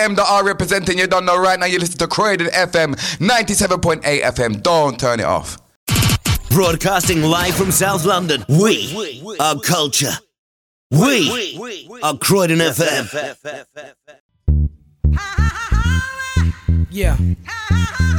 M.R. representing. You don't know right now. You listen to Croydon FM 97.8 FM. Don't turn it off. Broadcasting live from South London. We are culture. We are Croydon FM. Yeah.